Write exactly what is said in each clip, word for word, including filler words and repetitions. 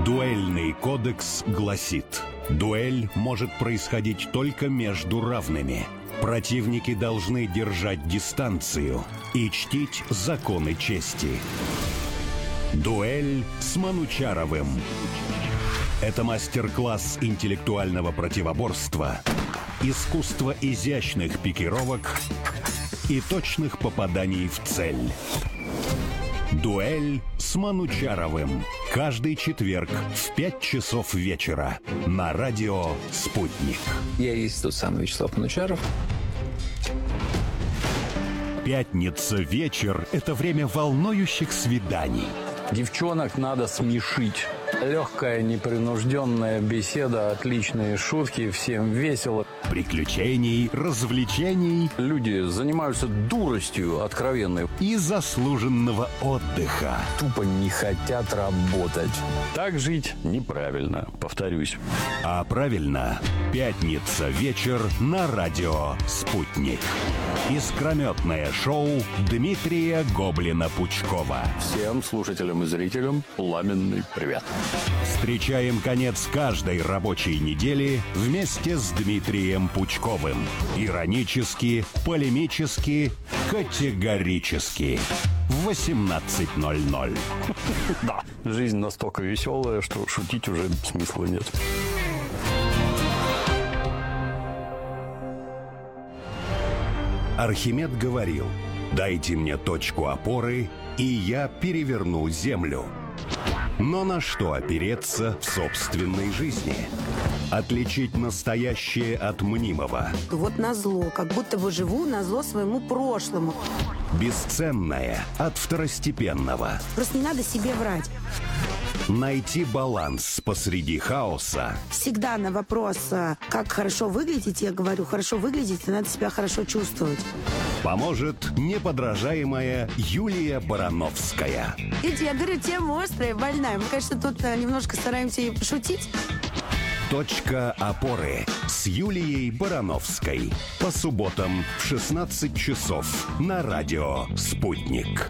Дуэльный кодекс гласит: дуэль может происходить только между равными. Противники должны держать дистанцию и чтить законы чести. Дуэль с Манучаровым. Это мастер-класс интеллектуального противоборства, искусство изящных пикировок и точных попаданий в цель. Дуэль с Манучаровым. Каждый четверг в пять часов вечера на радио «Спутник». Я и есть тот самый Вячеслав Манучаров. Пятница вечер – это время волнующих свиданий. Девчонок надо смешить. Легкая, непринужденная беседа, отличные шутки, всем весело. Приключений, развлечений. Люди занимаются дуростью откровенной. И заслуженного отдыха. Тупо не хотят работать. Так жить неправильно, повторюсь. А правильно, пятница вечер на радио «Спутник». Искрометное шоу Дмитрия Гоблина-Пучкова. Всем слушателям и зрителям пламенный привет. Встречаем конец каждой рабочей недели вместе с Дмитрием Пучковым. Иронически, полемически, категорически. В восемнадцать ноль ноль. Да, жизнь настолько веселая, что шутить уже смысла нет. Архимед говорил: «Дайте мне точку опоры, и я переверну землю». Но на что опереться в собственной жизни? Отличить настоящее от мнимого. Вот назло, как будто бы живу назло своему прошлому. Бесценное от второстепенного. Просто не надо себе врать. Найти баланс посреди хаоса. Всегда на вопрос, как хорошо выглядеть, я говорю, хорошо выглядеть, и надо себя хорошо чувствовать. Поможет неподражаемая Юлия Барановская. Видите, я говорю, тема острая, больная. Мы, конечно, тут немножко стараемся и пошутить. Точка опоры с Юлией Барановской. По субботам в шестнадцать часов на радио «Спутник».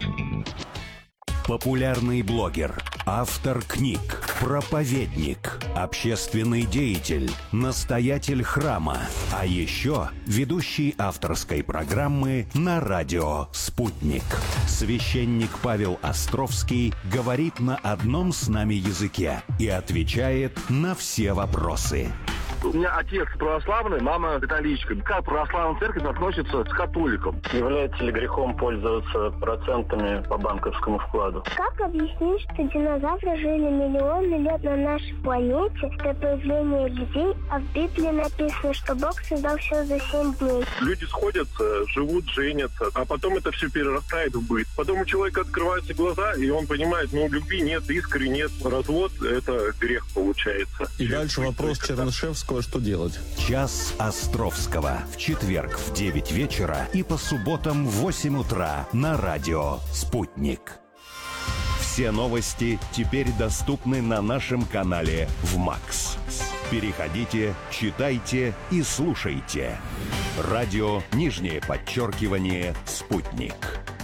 Популярный блогер, автор книг, проповедник, общественный деятель, настоятель храма, а еще ведущий авторской программы на радио «Спутник». Священник Павел Островский говорит на одном с нами языке и отвечает на все вопросы. У меня отец православный, мама католичка. Как православная церковь относится к католикам? Является ли грехом пользоваться процентами по банковскому вкладу? Как объяснить, что динозавры жили миллионы лет на нашей планете до появления людей, а в Библии написано, что Бог создал все за семь дней? Люди сходятся, живут, женятся, а потом это все перерастает в быт. Потом у человека открываются глаза, и он понимает, ну, любви нет, искры нет, развод – это грех получается. И дальше вопрос Чернышевского, что делать? Час Островского в четверг в девять вечера и по субботам в восемь утра на радио «Спутник». Все новости теперь доступны на нашем канале в МАКС. Переходите, читайте и слушайте. Радио, нижнее подчеркивание, «Спутник».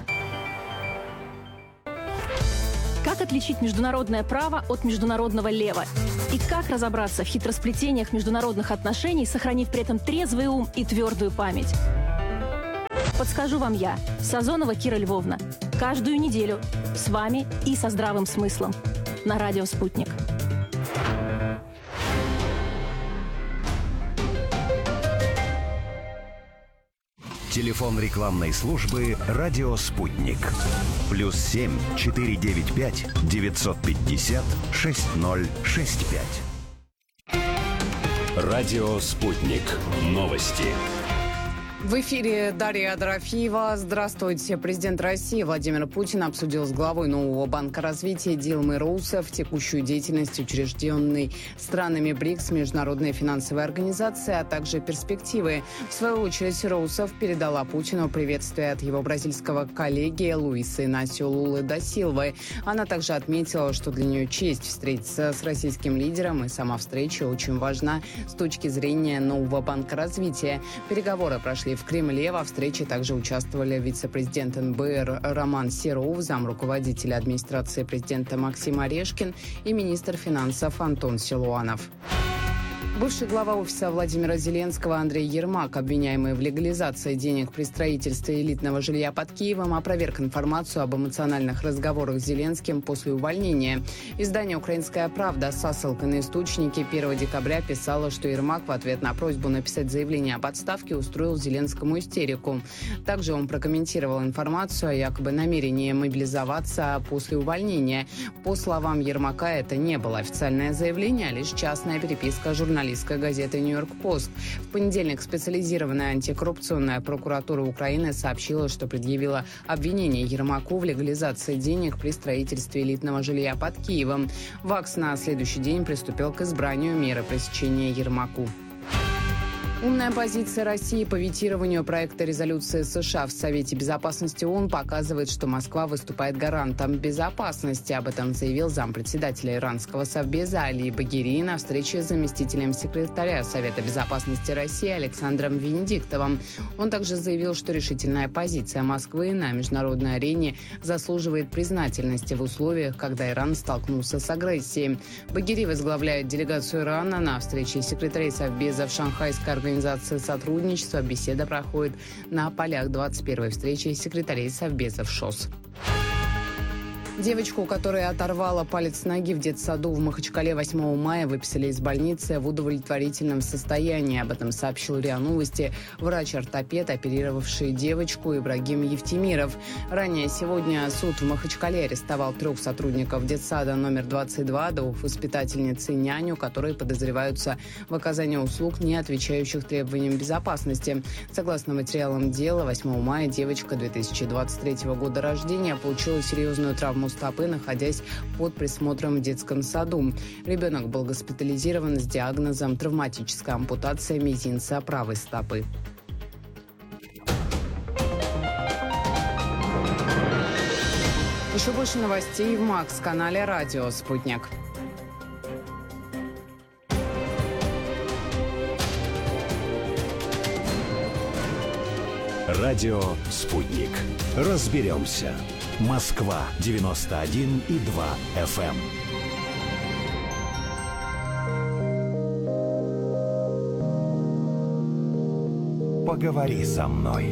Как отличить международное право от международного лева? И как разобраться в хитросплетениях международных отношений, сохранив при этом трезвый ум и твердую память? Подскажу вам я, Сазонова Кира Львовна. Каждую неделю с вами и со здравым смыслом на радио «Спутник». Телефон рекламной службы «Радио Спутник». Плюс семь четыре девять пять девятьсот пятьдесят шесть ноль шесть пять. Радио «Спутник». Новости. В эфире Дарья Дорофеева. Здравствуйте. Президент России Владимир Путин обсудил с главой нового банка развития Дилмой Роусефф текущую деятельность учрежденной странами БРИКС Международной финансовой организации, а также перспективы. В свою очередь Роусефф передала Путину приветствие от его бразильского коллеги Луиса Инасио Лулы да Силвы. Она также отметила, что для нее честь встретиться с российским лидером, и сама встреча очень важна с точки зрения нового банка развития. Переговоры прошли прошли в Кремле. Во встрече также участвовали вице-президент эн бэ эр Роман Серов, замруководителя администрации президента Максим Орешкин и министр финансов Антон Силуанов. Бывший глава офиса Владимира Зеленского Андрей Ермак, обвиняемый в легализации денег при строительстве элитного жилья под Киевом, опроверг информацию об эмоциональных разговорах с Зеленским после увольнения. Издание «Украинская правда» со ссылкой на источники первого декабря писало, что Ермак в ответ на просьбу написать заявление об отставке устроил Зеленскому истерику. Также он прокомментировал информацию о якобы намерении мобилизоваться после увольнения. По словам Ермака, это не было официальное заявление, а лишь частная переписка журналистов газеты «Нью-Йорк-Пост». В понедельник специализированная антикоррупционная прокуратура Украины сообщила, что предъявила обвинение Ермаку в легализации денег при строительстве элитного жилья под Киевом. ВАКС на следующий день приступил к избранию меры пресечения Ермаку. Умная позиция России по ветированию проекта резолюции США в Совете Безопасности ООН показывает, что Москва выступает гарантом безопасности. Об этом заявил зампредседателя иранского совбеза Али Багери на встрече с заместителем секретаря Совета Безопасности России Александром Венедиктовым. Он также заявил, что решительная позиция Москвы на международной арене заслуживает признательности в условиях, когда Иран столкнулся с агрессией. Багери возглавляет делегацию Ирана на встрече секретарей совбеза в Шанхайской организации Организации сотрудничества. Беседа проходит на полях двадцать первой встречи секретарей совбезов ШОС. Девочку, которая оторвала палец ноги в детсаду в Махачкале восьмого мая, выписали из больницы в удовлетворительном состоянии. Об этом сообщил РИА Новости врач-ортопед, оперировавший девочку, Ибрагим Евтимиров. Ранее сегодня суд в Махачкале арестовал трех сотрудников детсада номер двадцать два, двух воспитательниц и няню, которые подозреваются в оказании услуг, не отвечающих требованиям безопасности. Согласно материалам дела, восьмого мая девочка две тысячи двадцать третьего года рождения получила серьезную травму стопы, находясь под присмотром в детском саду. Ребенок был госпитализирован с диагнозом травматическая ампутация мизинца правой стопы. Еще больше новостей в Макс-канале «Радио Спутник». Радио «Спутник». Разберемся. Москва девяносто один и два эф эм. Поговори со мной.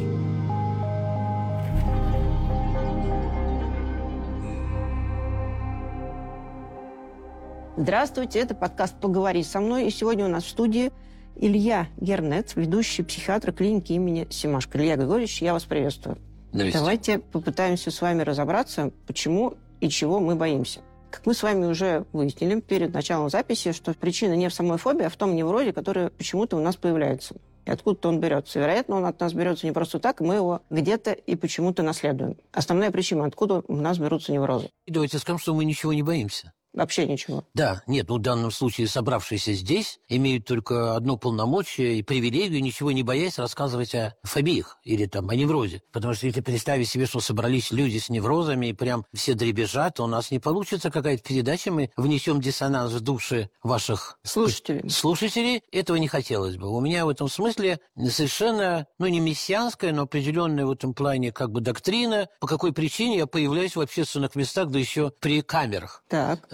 Здравствуйте, это подкаст «Поговори со мной». И сегодня у нас в студии Илья Гернец, ведущий психиатр клиники имени Семашко. Илья Григорьевич, я вас приветствую. Давайте попытаемся с вами разобраться, почему и чего мы боимся. Как мы с вами уже выяснили перед началом записи, что причина не в самой фобии, а в том неврозе, который почему-то у нас появляется. И откуда-то он берется. Вероятно, он от нас берется не просто так, мы его где-то и почему-то наследуем. Основная причина, откуда у нас берутся неврозы. Давайте скажем, что мы ничего не боимся. Вообще ничего. Да, нет, ну в данном случае собравшиеся здесь имеют только одно полномочие и привилегию, ничего не боясь, рассказывать о фобиях или там о неврозе. Потому что если представить себе, что собрались люди с неврозами и прям все дребезжат, то у нас не получится какая-то передача, мы внесем диссонанс в души ваших слушателей. слушателей. Этого не хотелось бы. У меня в этом смысле совершенно, ну не мессианская, но определенная в этом плане как бы доктрина, по какой причине я появляюсь в общественных местах, да еще при камерах. Так.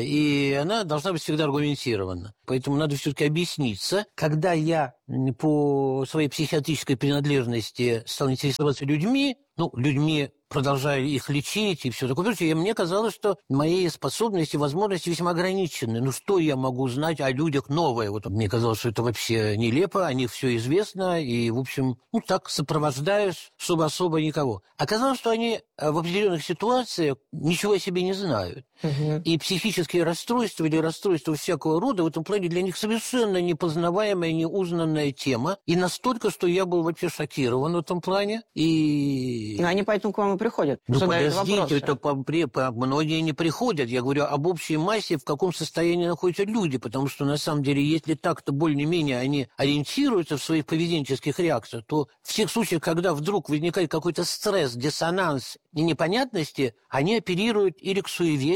И она должна быть всегда аргументирована. Поэтому надо все-таки объясниться. Когда я по своей психиатрической принадлежности стал интересоваться людьми, ну, людьми, продолжая их лечить и все такое прочее, мне казалось, что мои способности, возможности весьма ограничены. Ну, что я могу знать о людях новое? Вот мне казалось, что это вообще нелепо, о них все известно, и, в общем, ну, так сопровождаешь, чтобы особо никого. Оказалось, что они в определенных ситуациях ничего о себе не знают. Угу. И психические расстройства или расстройства всякого рода в этом плане для них совершенно непознаваемая, неузнанная тема. И настолько, что я был вообще шокирован в этом плане. И... Но они поэтому к вам и приходят. Ну, подождите, это по, по, многие не приходят. Я говорю об общей массе, в каком состоянии находятся люди. Потому что, на самом деле, если так-то более-менее они ориентируются в своих поведенческих реакциях, то в тех случаях, когда вдруг возникает какой-то стресс, диссонанс и непонятности, они оперируют или к суевериям,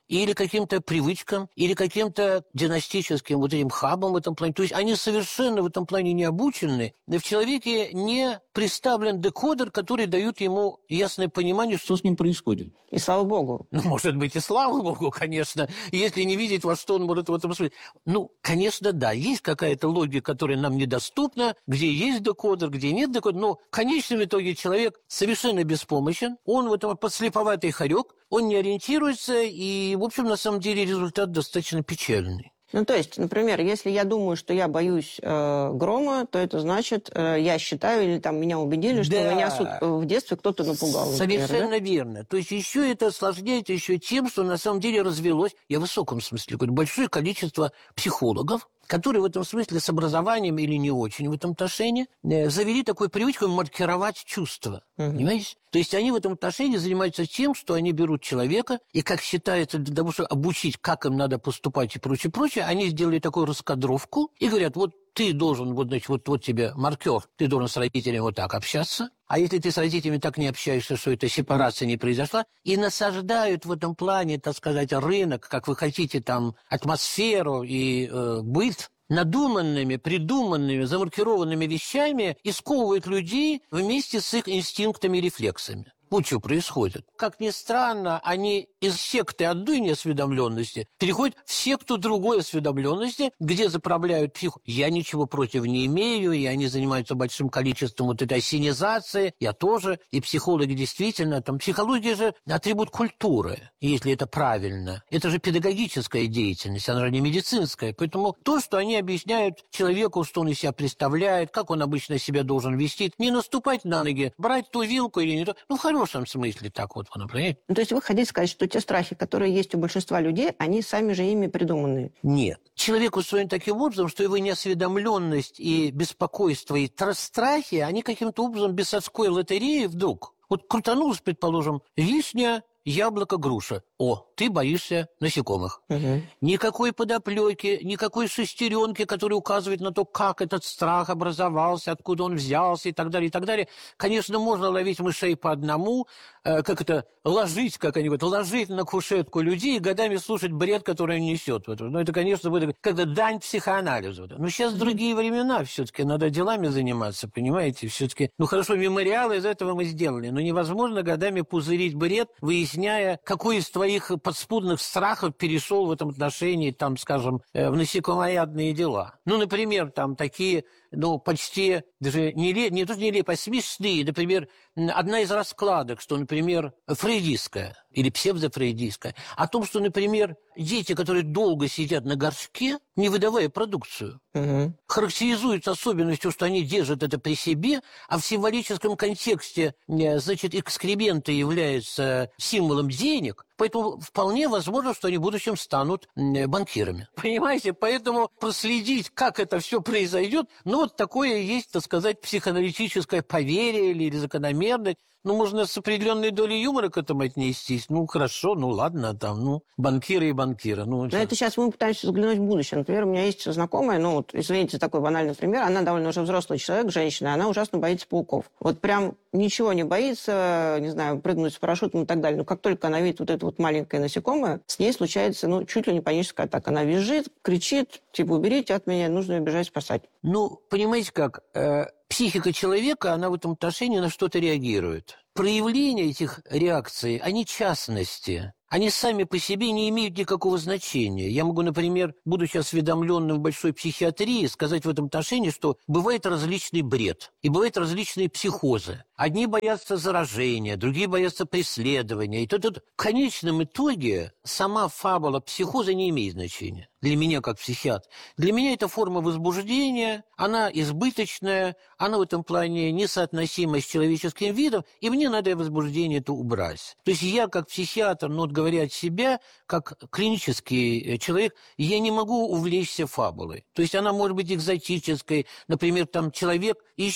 или каким-то привычкам, или каким-то династическим вот этим хабам в этом плане. То есть они совершенно в этом плане не обучены. В человеке не представлен декодер, который дает ему ясное понимание, что с ним происходит. И слава богу. Ну, может быть, и слава богу, конечно, если не видеть, во что он может в этом смысле. Ну, конечно, да, есть какая-то логика, которая нам недоступна, где есть декодер, где нет декодера, но в конечном итоге человек совершенно беспомощен, он в этом подслеповатый хорек, он не ориентируется, и, в общем, на самом деле результат достаточно печальный. Ну, то есть, например, если я думаю, что я боюсь э, грома, то это значит, э, я считаю, или там меня убедили, что да. меня суд, э, в детстве кто-то напугал. Совершенно например, да? верно. То есть еще это осложняется еще тем, что на самом деле развелось, я в высоком смысле говорю, большое количество психологов, которые в этом смысле с образованием или не очень в этом отношении э, завели такую привычку маркировать чувства. Uh-huh. Понимаете? То есть они в этом отношении занимаются тем, что они берут человека, и, как считается, для того, чтобы обучить, как им надо поступать и прочее, прочее, они сделали такую раскадровку и говорят, вот ты должен, вот, значит, вот, вот тебе маркер, ты должен с родителями вот так общаться, а если ты с родителями так не общаешься, что эта сепарация не произошла, и насаждают в этом плане, так сказать, рынок, как вы хотите, там, атмосферу и э, быт, надуманными, придуманными, замаркированными вещами и сковывают людей вместе с их инстинктами и рефлексами. Вот что происходит. Как ни странно, они из секты одной неосведомленности переходят в секту другой осведомленности, где заправляют психу. Я ничего против не имею, и они занимаются большим количеством вот этой осенизации. Я тоже. И психологи действительно, там, психология же атрибут культуры, если это правильно. Это же педагогическая деятельность, она же не медицинская. Поэтому то, что они объясняют человеку, что он из себя представляет, как он обычно себя должен вести, не наступать на ноги, брать ту вилку или не то, ну, в хорошем смысле так вот, например. Ну, то есть вы хотите сказать, что те страхи, которые есть у большинства людей, они сами же ими придуманы? Нет. Человек устроен таким образом, что его неосведомленность и беспокойство, и страхи, они каким-то образом без адской лотереи вдруг. Вот крутанулась, предположим, вишня, яблоко, груша. О, ты боишься насекомых. Угу. Никакой подоплеки, никакой шестеренки, которая указывает на то, как этот страх образовался, откуда он взялся и так далее, и так далее. Конечно, можно ловить мышей по одному, э, как это, ложить, как они говорят, ложить на кушетку людей и годами слушать бред, который он несет. Но это, конечно, будет как-то дань психоанализу. Но сейчас другие времена все-таки, надо делами заниматься, понимаете, все-таки. Ну, хорошо, мемориалы из этого мы сделали, но невозможно годами пузырить бред, выясняя, какой из твоих подспудных страхов перешел в этом отношении, там, скажем, в насекомоядные дела. Ну, например, там такие, ну, почти даже не, не то, что нелепо, а смешные. Например, одна из раскладок, что, например, фрейдистская или псевдофрейдистская, о том, что, например, дети, которые долго сидят на горшке, не выдавая продукцию, угу. характеризуются особенностью, что они держат это при себе, а в символическом контексте, значит, экскременты являются символом денег, поэтому вполне возможно, что они в будущем станут банкирами. Понимаете? Поэтому проследить, как это все произойдет, ну, вот такое есть, так сказать, психоаналитическое поверие или закономерность. Ну, можно с определенной долей юмора к этому отнестись. Ну, хорошо, ну, ладно, там, ну, банкиры и банкиры. Ну, но это сейчас мы пытаемся взглянуть в будущее. Например, у меня есть знакомая, ну, вот, извините, такой банальный пример, она довольно уже взрослый человек, женщина, она ужасно боится пауков. Вот прям ничего не боится, не знаю, прыгнуть с парашютом и так далее. Но как только она видит вот это вот маленькое насекомое, с ней случается, ну, чуть ли не паническая атака. Она визжит, кричит, типа, уберите от меня, нужно ее бежать спасать. Ну, понимаете как, э, психика человека, она в этом отношении на что-то реагирует. Проявления этих реакций, они частности. Они сами по себе не имеют никакого значения. Я могу, например, будучи осведомленным в большой психиатрии, сказать в этом отношении, что бывает различный бред и бывают различные психозы. Одни боятся заражения, другие боятся преследования. И тут, тут в конечном итоге сама фабула психоза не имеет значения. Для меня, как психиатр. Для меня это форма возбуждения, она избыточная, она в этом плане несоотносима с человеческим видом, и мне надо возбуждение это убрать. То есть я, как психиатр, ну, вот говоря от себя, как клинический человек, я не могу увлечься фабулой. То есть она может быть экзотической. Например, там человек ищет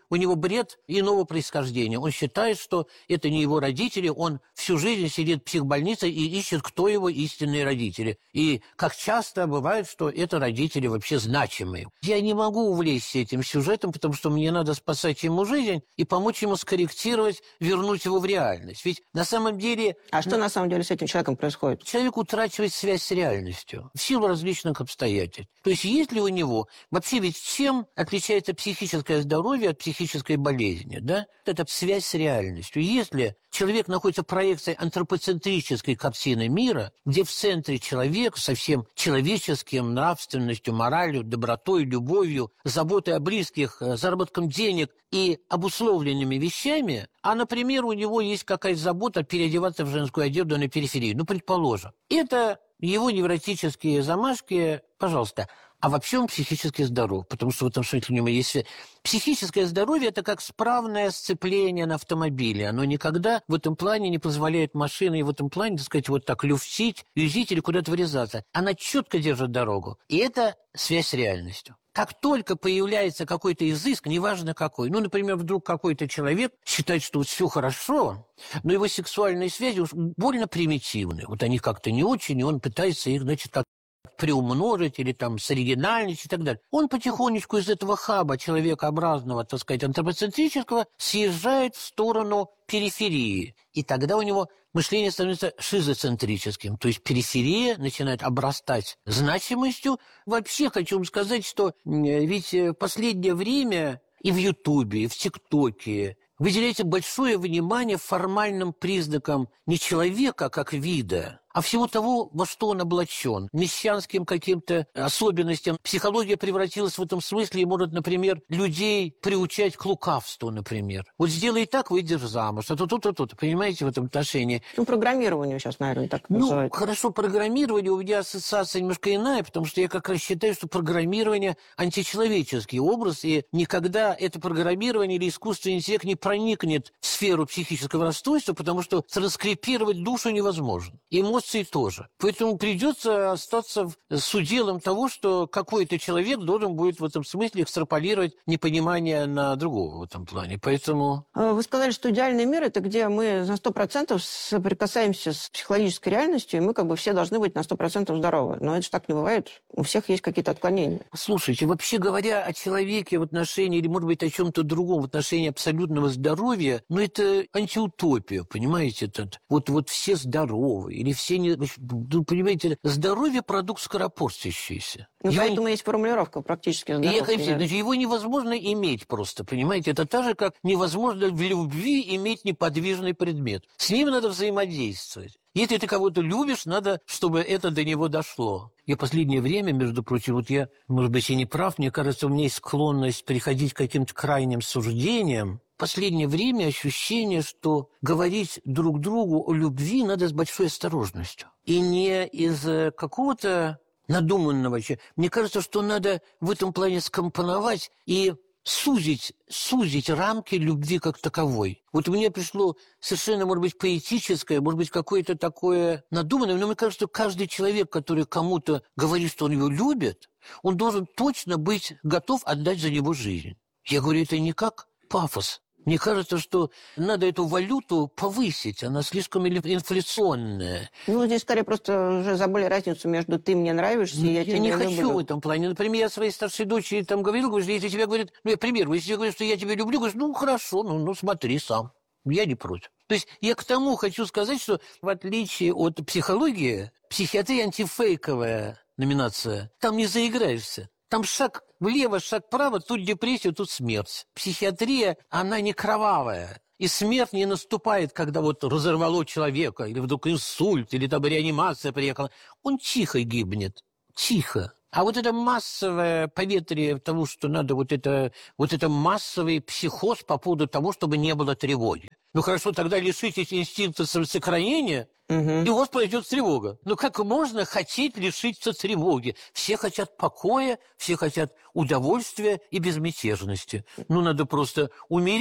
у него бред иного происхождения. Он считает, что это не его родители, он всю жизнь сидит в психбольнице и ищет, кто его истинные родители. И как часто бывает, что это родители вообще значимые. Я не могу увлечься этим сюжетом, потому что мне надо спасать ему жизнь и помочь ему скорректировать, вернуть его в реальность. Ведь на самом деле... А что на самом деле с этим человеком происходит? Человек утрачивает связь с реальностью в силу различных обстоятельств. То есть есть ли у него... Вообще ведь чем отличается психическое здоровье от психической болезни? Да? Это связь с реальностью. Если человек находится в проекции антропоцентрической картины мира, где в центре человек со всем человеческим, нравственностью, моралью, добротой, любовью, заботой о близких, заработком денег и обусловленными вещами, а, например, у него есть какая-то забота переодеваться в женскую одежду на периферии, ну, предположим. Это его невротические замашки, пожалуйста. А вообще он психически здоров, потому что в этом смысле у него есть... Психическое здоровье – это как справное сцепление на автомобиле. Оно никогда в этом плане не позволяет машине в этом плане, так сказать, вот так люфтить, юзить или куда-то врезаться. Она четко держит дорогу. И это связь с реальностью. Как только появляется какой-то изыск, неважно какой, ну, например, вдруг какой-то человек считает, что вот все хорошо, но его сексуальные связи уж больно примитивны. Вот они как-то не очень, и он пытается их, значит, как приумножить или там соригинальничать и так далее. Он потихонечку из этого хаба человекообразного, так сказать, антропоцентрического съезжает в сторону периферии. И тогда у него мышление становится шизоцентрическим. То есть периферия начинает обрастать значимостью. Вообще хочу вам сказать, что ведь в последнее время и в Ютубе, и в ТикТоке выделяется большое внимание формальным признакам не человека как вида, а всего того, во что он облачен, мещанским каким-то особенностям. Психология превратилась в этом смысле и может, например, людей приучать к лукавству, например. Вот сделай так, выйдешь замуж, а то то-то, то-то, понимаете, в этом отношении. Ну, программирование сейчас, наверное, так ну, называют. Ну, хорошо, программирование, у меня ассоциация немножко иная, потому что я как раз считаю, что программирование античеловеческий образ, и никогда это программирование или искусственный интеллект не проникнет в сферу психического расстройства, потому что транскрипировать душу невозможно. Эмоции тоже. Поэтому придется остаться с уделом того, что какой-то человек должен будет в этом смысле экстраполировать непонимание на другого в этом плане. Поэтому... Вы сказали, что идеальный мир – это где мы на сто процентов соприкасаемся с психологической реальностью, и мы как бы все должны быть на сто процентов здоровы. Но это же так не бывает. У всех есть какие-то отклонения. Слушайте, вообще говоря о человеке в отношении, или, может быть, о чем-то другом в отношении абсолютного здоровья, ну, это антиутопия, понимаете? Этот, вот, вот все здоровы, или все не... Ну, понимаете, здоровье – продукт скоропортящийся. Ну, его... поэтому есть формулировка практически здоровья. Я, конечно, да. Его невозможно иметь просто, понимаете? Это так же, как невозможно в любви иметь неподвижный предмет. С ним надо взаимодействовать. Если ты кого-то любишь, надо, чтобы это до него дошло. Я в последнее время, между прочим, вот я, может быть, и не прав, мне кажется, у меня есть склонность приходить к каким-то крайним суждениям. В последнее время ощущение, что говорить друг другу о любви надо с большой осторожностью. И не из какого-то надуманного. Мне кажется, что надо в этом плане скомпоновать и сузить, сузить рамки любви как таковой. Вот мне пришло совершенно, может быть, поэтическое, может быть, какое-то такое надуманное, но мне кажется, что каждый человек, который кому-то говорит, что он его любит, он должен точно быть готов отдать за него жизнь. Я говорю, это не как пафос. Мне кажется, что надо эту валюту повысить, она слишком инфляционная. Ну, здесь скорее просто уже забыли разницу между «ты мне нравишься» и «я, я тебя не люблю». Я не хочу в этом плане. Например, я своей старшей дочери там говорил, говорю, если тебе говорят, ну, я пример, если тебе говорят, что я тебя люблю, говорю, ну, хорошо, ну, ну, смотри сам, я не против. То есть я к тому хочу сказать, что в отличие от психологии, психиатрия антифейковая номинация, там не заиграешься. Там шаг влево, шаг вправо, тут депрессия, тут смерть. Психиатрия, она не кровавая. И смерть не наступает, когда вот разорвало человека, или вдруг инсульт, или там реанимация приехала. Он тихо гибнет, тихо. А вот это массовое поветрие того, что надо, вот это, вот это массовый психоз по поводу того, чтобы не было тревоги. Ну хорошо, тогда лишитесь инстинкта сохранения, угу. И у вас пройдет тревога. Но как можно хотеть лишиться тревоги? Все хотят покоя, все хотят удовольствия и безмятежности. Ну надо просто умереть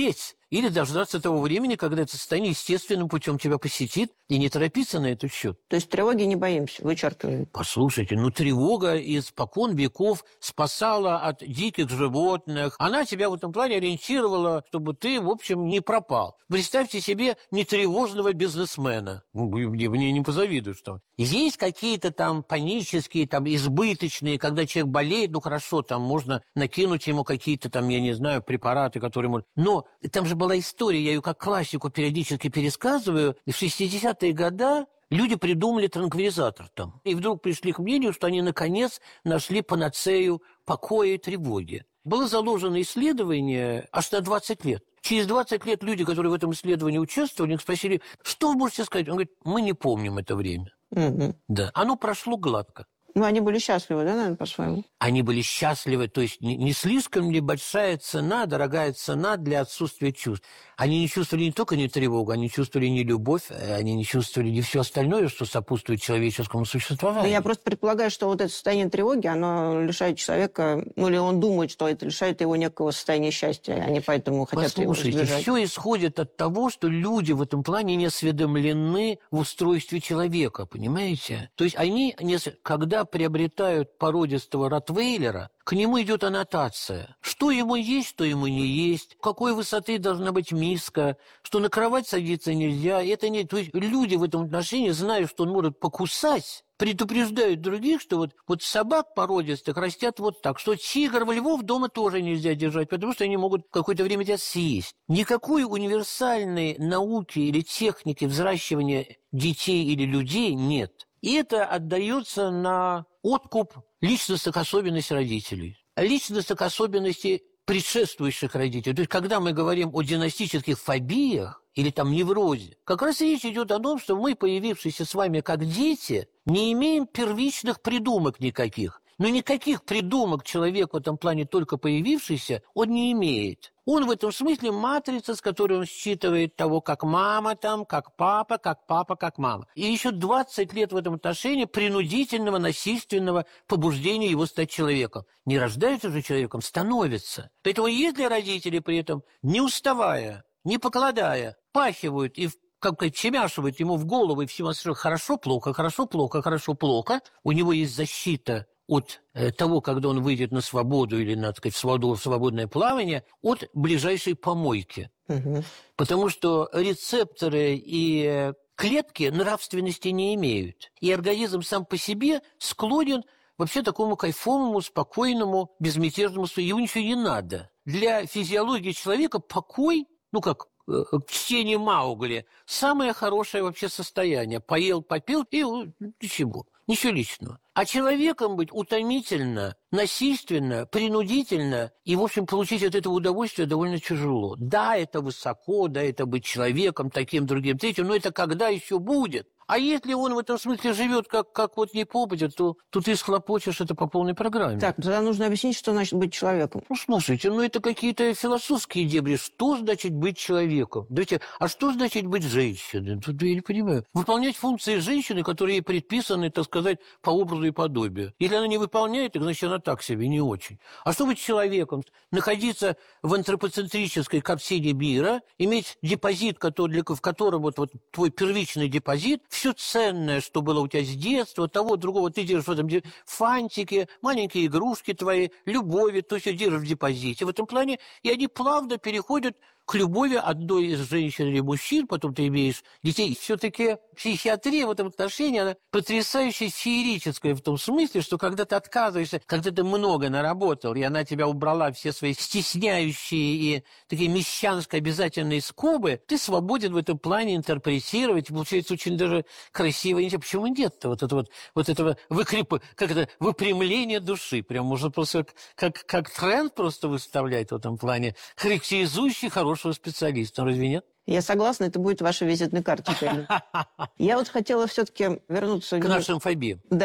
или дождаться того времени, когда это состояние естественным путем тебя посетит, и не торопиться на этот счет. То есть тревоги не боимся, вычеркиваем. Послушайте, ну тревога испокон веков спасала от диких животных. Она тебя в этом плане ориентировала, чтобы ты, в общем, не пропал. Представьте себе нетревожного бизнесмена. Мне, мне не позавидуешь там. Есть какие-то там панические, там избыточные, когда человек болеет, ну хорошо, там можно накинуть ему какие-то там, я не знаю, препараты, которые можно... Но там же была история, я ее как классику периодически пересказываю. В шестидесятые годы люди придумали транквилизатор там. И вдруг пришли к мнению, что они наконец нашли панацею покоя и тревоги. Было заложено исследование аж на двадцать лет. Через двадцать лет люди, которые в этом исследовании участвовали, их спросили, что вы можете сказать? Он говорит, мы не помним это время. Угу. Да, оно прошло гладко. Ну, они были счастливы, да, наверное, по-своему? Они были счастливы, то есть не, не слишком ли большая цена, дорогая цена для отсутствия чувств. Они не чувствовали не только не тревогу, они чувствовали не любовь, они не чувствовали не все остальное, что сопутствует человеческому существованию. Но я просто предполагаю, что вот это состояние тревоги, оно лишает человека, ну, или он думает, что это лишает его некого состояния счастья, они поэтому хотят его избежать. Послушайте, все исходит от того, что люди в этом плане не осведомлены в устройстве человека, понимаете? То есть они, не, когда приобретают породистого ротвейлера, к нему идет аннотация. Что ему есть, что ему не есть, какой высоты должна быть миска, что на кровать садиться нельзя. Это не... То есть люди в этом отношении, зная, что он может покусать, предупреждают других, что вот, вот собак породистых растят вот так, что тигров, львов дома тоже нельзя держать, потому что они могут какое-то время тебя съесть. Никакой универсальной науки или техники взращивания детей или людей нет. И это отдается на откуп личностных особенностей родителей, личностных особенностей предшествующих родителей. То есть, когда мы говорим о династических фобиях или там неврозе, как раз речь идет о том, что мы, появившиеся с вами как дети, не имеем первичных придумок никаких. Но никаких придумок человек в этом плане только появившийся, он не имеет. Он в этом смысле матрица, с которой он считывает того, как мама там, как папа, как папа, как мама. И еще двадцать лет в этом отношении принудительного, насильственного побуждения его стать человеком. Не рождается же человеком, становится. Поэтому если родители при этом, не уставая, не покладая, пахивают и как бы чемяшивают ему в голову и всем остальным хорошо, плохо, хорошо, плохо, хорошо, плохо, у него есть защита от э, того, когда он выйдет на свободу или на, так сказать, в, свободу, в свободное плавание, от ближайшей помойки. Угу. Потому что рецепторы и клетки нравственности не имеют. И организм сам по себе склонен вообще такому кайфовому, спокойному, безмятежному, ему ничего не надо. Для физиологии человека покой, ну как э, чтение Маугли, самое хорошее вообще состояние. Поел, попил и ничего. Ничего личного. А человеком быть утомительно, насильственно, принудительно, и, в общем, получить от этого удовольствие довольно тяжело. Да, это высоко, да, это быть человеком, таким, другим, третьим, но это когда еще будет? А если он в этом смысле живет как, как вот не попадет, то, то ты схлопочешь это по полной программе. Так, тогда нужно объяснить, что значит быть человеком. Ну, слушайте, ну это какие-то философские дебри. Что значит быть человеком? Давайте, а что значит быть женщиной? Тут я не понимаю. Выполнять функции женщины, которые ей предписаны, так сказать, по образу и подобию. Если она не выполняет их, значит, она так себе, не очень. А что быть человеком? Находиться в антропоцентрической капсуле мира, иметь депозит, который, в котором вот, вот твой первичный депозит, все ценное, что было у тебя с детства, того, другого, ты держишь в этом фантики, маленькие игрушки твои, любови, то все держишь в депозите. В этом плане, и они плавно переходят к любови одной из женщин или мужчин, потом ты имеешь детей. Все-таки психиатрия в этом отношении, она потрясающе феерическая в том смысле, что когда ты отказываешься, когда ты много наработал, и она тебя убрала все свои стесняющие и такие мещанско обязательные скобы, ты свободен в этом плане интерпретировать, получается очень даже красиво. Почему нет-то вот, это вот, вот этого выкреп... как это, выпрямления души? Прям можно просто как, как тренд просто выставлять в этом плане, характеризующий хороший специалиста, разве нет? Я согласна, это будет ваша визитной карточкой. Я вот хотела все-таки вернуться... К нашим фобиям. Да.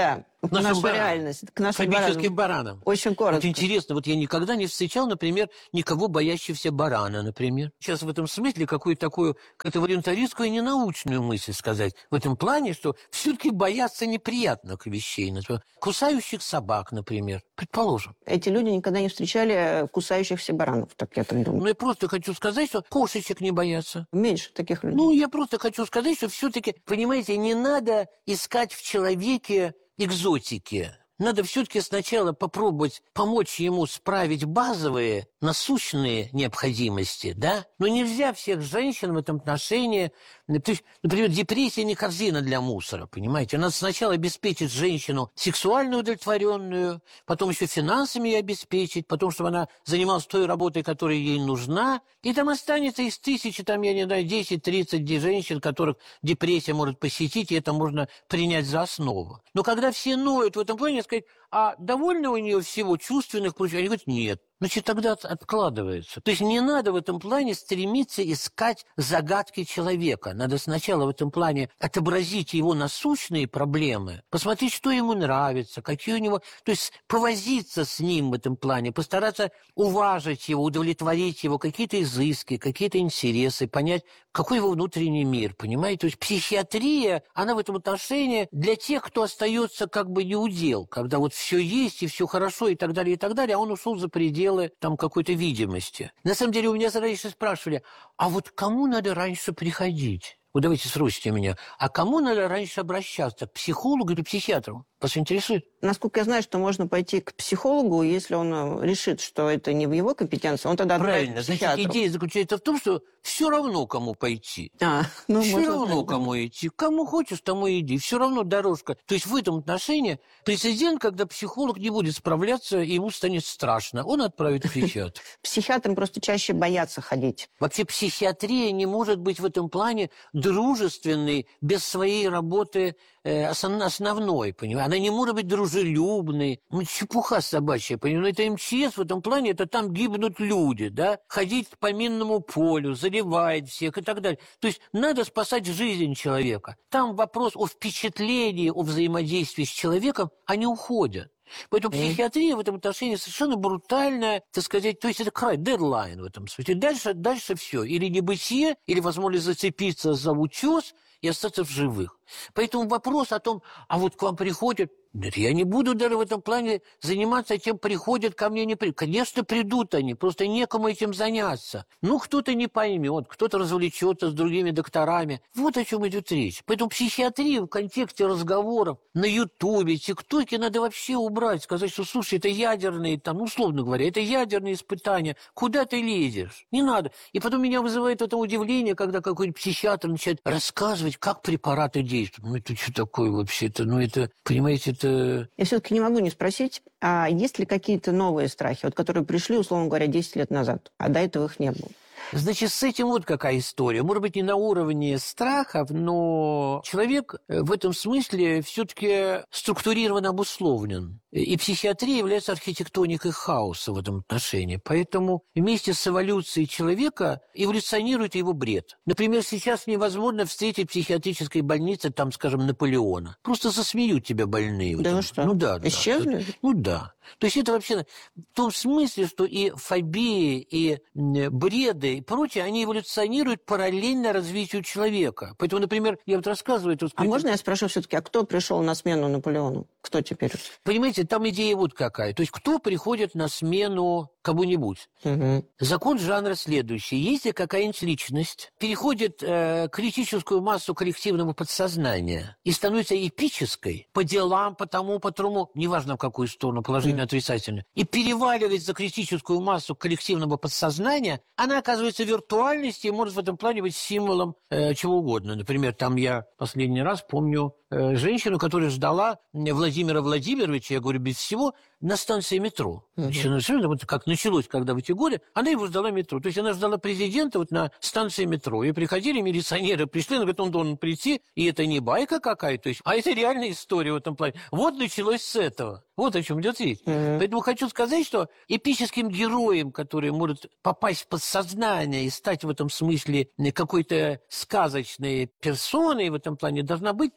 к нашу баран. реальность, к нашим фобическим баранам. баранам. Очень коротко. Вот интересно, вот я никогда не встречал, например, никого боящегося барана, например. Сейчас в этом смысле какую-то такую, какую-то волюнтаристскую и ненаучную мысль сказать. В этом плане, что все-таки бояться неприятных вещей. Например, кусающих собак, например. Предположим. Эти люди никогда не встречали кусающихся баранов, так я так думаю. Ну, я просто хочу сказать, что кошечек не боятся. Меньше таких людей. Ну, я просто хочу сказать, что все-таки, понимаете, не надо искать в человеке экзотики. Надо все-таки сначала попробовать помочь ему справить базовые, насущные необходимости, да? Но нельзя всех женщин в этом отношении... То есть, например, депрессия не корзина для мусора, понимаете? Надо сначала обеспечить женщину сексуально удовлетворенную, потом еще финансами ее обеспечить, потом, чтобы она занималась той работой, которая ей нужна, и там останется из тысячи, там, я не знаю, десять-тридцать женщин, которых депрессия может посетить, и это можно принять за основу. Но когда все ноют в этом плане, сказать, а довольны у нее всего чувственных получений? Они говорят, нет. Значит, тогда откладывается. То есть не надо в этом плане стремиться искать загадки человека. Надо сначала в этом плане отобразить его насущные проблемы, посмотреть, что ему нравится, какие у него... То есть повозиться с ним в этом плане, постараться уважить его, удовлетворить его, какие-то изыски, какие-то интересы, понять, какой его внутренний мир, понимаете? То есть психиатрия, она в этом отношении для тех, кто остается как бы неудел, когда вот все есть и все хорошо и так далее, и так далее, а он ушел за пределы там какой-то видимости. На самом деле у меня раньше спрашивали, а вот кому надо раньше приходить? Вот давайте срочите меня. А кому надо раньше обращаться? К психологу или психиатру? Вас интересует? Насколько я знаю, что можно пойти к психологу, если он решит, что это не в его компетенции, он тогда отправит к психиатру. Правильно. Значит, идея заключается в том, что все равно кому пойти. А, ну, все равно кому идти. Кому хочешь, тому иди. Все равно дорожка. То есть в этом отношении прецедент, когда психолог не будет справляться, и ему станет страшно, он отправит к психиатру. Психиатрам просто чаще боятся ходить. Вообще психиатрия не может быть в этом плане дружественной без своей работы э, основной, понимаете? Она не может быть дружелюбной. Ну, чепуха собачья, понимаете? Это МЧС в этом плане, это там гибнут люди, да? Ходить по минному полю, заливать всех и так далее. То есть надо спасать жизнь человека. Там вопрос о впечатлении, о взаимодействии с человеком, они уходят. Поэтому психиатрия в этом отношении совершенно брутальная, так сказать, то есть это край, дедлайн в этом смысле. Дальше, дальше все. Или небытие, или возможность зацепиться за утес и остаться в живых. Поэтому вопрос о том, а вот к вам приходят, нет, я не буду даже в этом плане заниматься тем, приходят ко мне, не приходят. Конечно, придут они, просто некому этим заняться. Ну, кто-то не поймет, кто-то развлечется с другими докторами. Вот о чем идет речь. Поэтому психиатрию в контексте разговоров на Ютубе, ТикТоке надо вообще убрать, сказать, что, слушай, это ядерные, там, условно говоря, это ядерные испытания. Куда ты лезешь? Не надо. И потом меня вызывает это удивление, когда какой-нибудь психиатр начинает рассказывать, как препараты действуют. Ну, это что такое вообще-то? Ну, это, понимаете, это... Я все-таки не могу не спросить, а есть ли какие-то новые страхи, вот, которые пришли, условно говоря, десять лет назад, а до этого их не было? Значит, с этим вот какая история. Может быть, не на уровне страхов, но человек в этом смысле все-таки структурированно обусловлен. И психиатрия является архитектоникой хаоса в этом отношении. Поэтому вместе с эволюцией человека эволюционирует его бред. Например, сейчас невозможно встретить в психиатрической больнице, там, скажем, Наполеона. Просто засмеют тебя больные. Да вы что? Ну да. Исчезли? Да. Ну да. То есть это вообще в том смысле, что и фобии, и бреды, и прочее, они эволюционируют параллельно развитию человека. Поэтому, например, я вот рассказываю... Это, а можно я спрошу все-таки, а кто пришел на смену Наполеону? Кто теперь? Понимаете, там идея вот какая. То есть кто приходит на смену кому-нибудь? Угу. Закон жанра следующий. Если какая-нибудь личность переходит э, критическую массу коллективного подсознания и становится эпической по делам, по тому, по тому, неважно в какую сторону, положительно, отрицательно, и переваливает за критическую массу коллективного подсознания, она оказывается в виртуальности и может в этом плане быть символом э, чего угодно. Например, там я последний раз помню э, женщину, которая ждала Владимира Владимировича, я говорю, без всего, на станции метро. Uh-huh. Значит, вот как началось, когда в эти годы, она его ждала метро. То есть она ждала президента вот на станции метро. И приходили милиционеры, пришли, он говорит, он должен прийти, и это не байка какая-то, то есть, а это реальная история в этом плане. Вот началось с этого. Вот о чем идет речь. Uh-huh. Поэтому хочу сказать, что эпическим героем, который может попасть в подсознание и стать в этом смысле какой-то сказочной персоной в этом плане, должна быть та, которая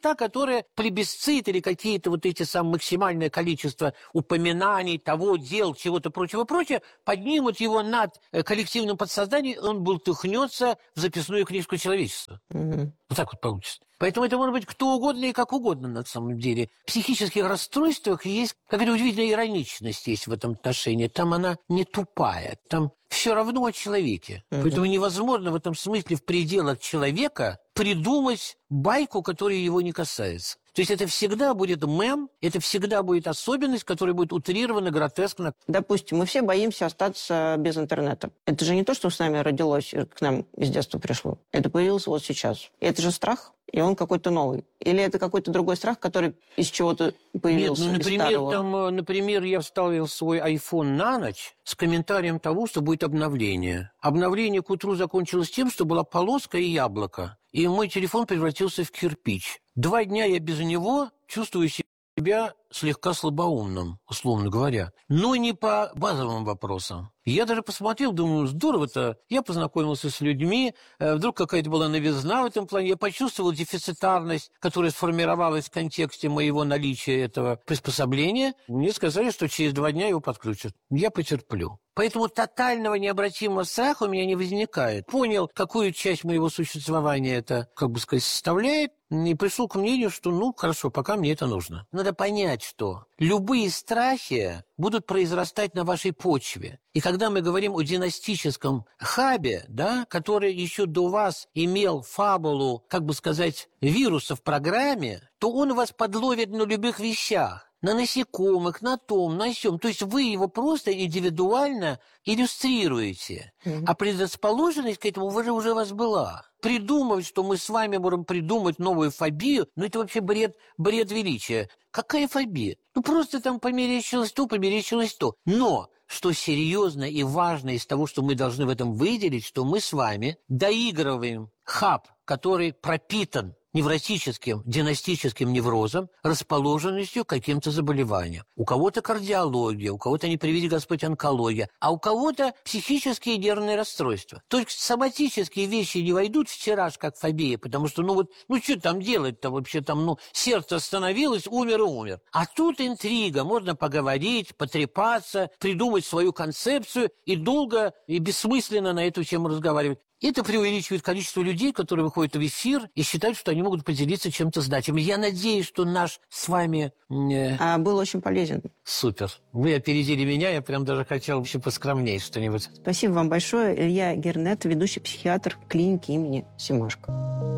которая плебисцит или какие-то вот эти самые максимальное количество упоминаний того, дел, чего-то прочего-прочего, поднимут его над коллективным подсознанием, он бултыхнется в записную книжку человечества. Mm-hmm. Вот так вот получится. Поэтому это может быть кто угодно и как угодно на самом деле. В психических расстройствах есть какая-то удивительная ироничность есть в этом отношении. Там она не тупая, там все равно о человеке. Uh-huh. Поэтому невозможно в этом смысле в пределах человека придумать байку, которая его не касается. То есть это всегда будет мем, это всегда будет особенность, которая будет утрирована, гротескна. Допустим, мы все боимся остаться без интернета. Это же не то, что с нами родилось, к нам из детства пришло. Это появилось вот сейчас. И это же страх, и он какой-то новый. Или это какой-то другой страх, который из чего-то появился? Нет, ну, например, там, например, я вставил свой iPhone на ночь с комментарием того, что будет обновление. Обновление к утру закончилось тем, что была полоска и яблоко. И мой телефон превратился в кирпич. Два дня я без него чувствую себя слегка слабоумным, условно говоря. Но не по базовым вопросам. Я даже посмотрел, думаю, здорово-то. Я познакомился с людьми, вдруг какая-то была новизна в этом плане. Я почувствовал дефицитарность, которая сформировалась в контексте моего наличия этого приспособления. Мне сказали, что через два дня его подключат. Я потерплю. Поэтому тотального необратимого страха у меня не возникает. Понял, какую часть моего существования это, как бы сказать, составляет, и пришел к мнению, что, ну, хорошо, пока мне это нужно. Надо понять, что любые страхи будут произрастать на вашей почве. И когда мы говорим о династическом хабе, да, который еще до вас имел фабулу, как бы сказать, вируса в программе, то он вас подловит на любых вещах. На насекомых, на том, на сём. То есть вы его просто индивидуально иллюстрируете. Mm-hmm. А предрасположенность к этому уже, уже у вас была. Придумывать, что мы с вами можем придумать новую фобию, ну это вообще бред, бред величия. Какая фобия? Ну просто там померещилось то, померещилось то. Но что серьезно и важно из того, что мы должны в этом выделить, что мы с вами доигрываем хаб, который пропитан невротическим, династическим неврозом, расположенностью к каким-то заболеваниям. У кого-то кардиология, у кого-то, не приведи Господь, онкология, а у кого-то психические нервные расстройства. То есть соматические вещи не войдут в тираж, как фобия, потому что, ну вот, ну что там делать-то вообще, там, ну, сердце остановилось, умер и умер. А тут интрига, можно поговорить, потрепаться, придумать свою концепцию и долго и бессмысленно на эту тему разговаривать. Это преувеличивает количество людей, которые выходят в эфир и считают, что они могут поделиться чем-то значимым. Я надеюсь, что наш с вами... Э... А был очень полезен. Супер. Вы опередили меня, я прям даже хотел еще поскромнее что-нибудь. Спасибо вам большое. Илья Гернет, ведущий психиатр клиники имени Семашко.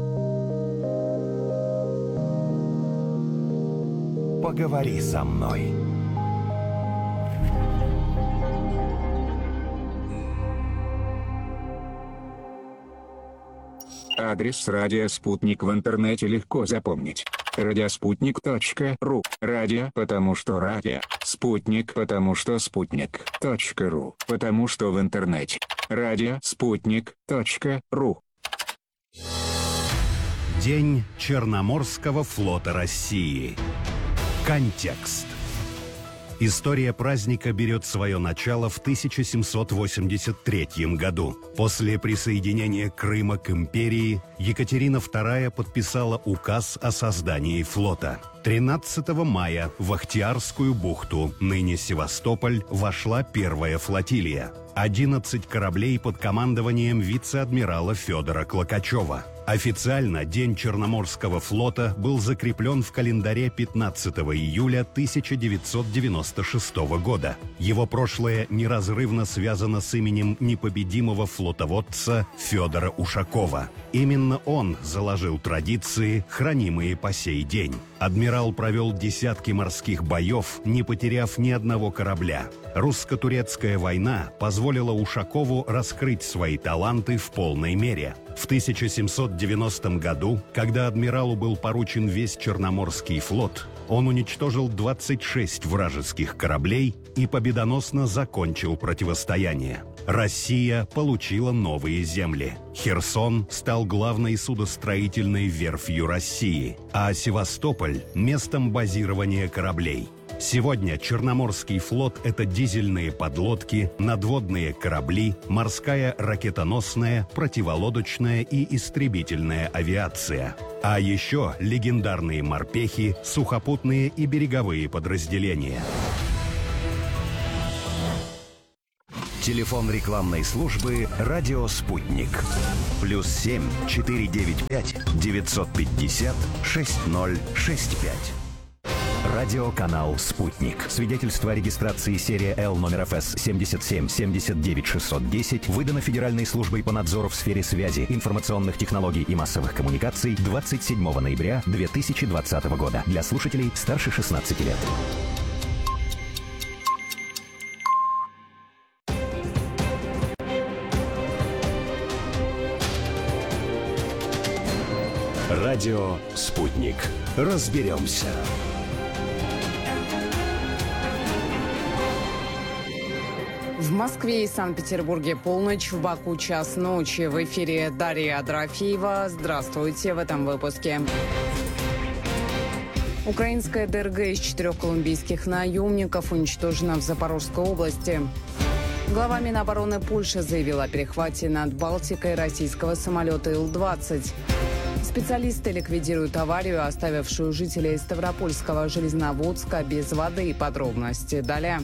Поговори со мной. Адрес «Радио Спутник» в интернете легко запомнить. радиоспутник точка ру. Радио, потому что радио. Спутник, потому что спутник. .ру, потому что в интернете. радио спутник точка ру. День Черноморского флота России. Контекст. История праздника берет свое начало в тысяча семьсот восемьдесят третьем году. После присоединения Крыма к империи Екатерина вторая подписала указ о создании флота. тринадцатого мая в Ахтиарскую бухту, ныне Севастополь, вошла первая флотилия. одиннадцать кораблей под командованием вице-адмирала Федора Клокачева. Официально День Черноморского флота был закреплен в календаре пятнадцатого июля тысяча девятьсот девяносто шестого года. Его прошлое неразрывно связано с именем непобедимого флотоводца Федора Ушакова. Именно он заложил традиции, хранимые по сей день. Адмирал провел десятки морских боев, не потеряв ни одного корабля. Русско-турецкая война позволила Ушакову раскрыть свои таланты в полной мере. В тысяча семьсот девяностом году, когда адмиралу был поручен весь Черноморский флот, он уничтожил двадцать шесть вражеских кораблей и победоносно закончил противостояние. Россия получила новые земли. Херсон стал главной судостроительной верфью России, а Севастополь – местом базирования кораблей. Сегодня Черноморский флот – это дизельные подлодки, надводные корабли, морская ракетоносная, противолодочная и истребительная авиация. А еще легендарные морпехи, сухопутные и береговые подразделения. Телефон рекламной службы «Радио Спутник». Плюс семь четыре девять пять девятьсот пятьдесят шесть ноль шесть пять. Радиоканал «Спутник». Свидетельство о регистрации серия Л номер эф эс семьдесят семь семьдесят девять шестьсот десять выдано Федеральной службой по надзору в сфере связи, информационных технологий и массовых коммуникаций двадцать седьмого ноября две тысячи двадцатого года. Для слушателей старше шестнадцати лет. Радио «Спутник». Разберемся. В Москве и Санкт-Петербурге полночь, в Баку час ночи. В эфире Дарья Дорофеева. Здравствуйте в этом выпуске. Украинская ДРГ из четырех колумбийских наемников уничтожена в Запорожской области. Глава Минобороны Польши заявил о перехвате над Балтикой российского самолета Ил двадцать. Специалисты ликвидируют аварию, оставившую жителей Ставропольского Железноводска без воды. Подробности далее.